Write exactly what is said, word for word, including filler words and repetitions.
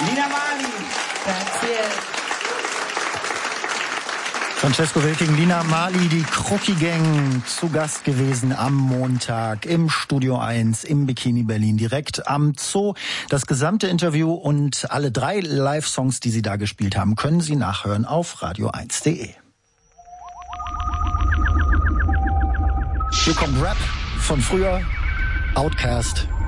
Nina Mali. Grazie. Francesco Wilking, Nina Mali, die Krucki Gang, zu Gast gewesen am Montag im Studio eins im Bikini Berlin, direkt am Zoo. Das gesamte Interview und alle drei Live-Songs, die sie da gespielt haben, können Sie nachhören auf radio eins punkt de. Hier kommt Rap von früher, Outkast.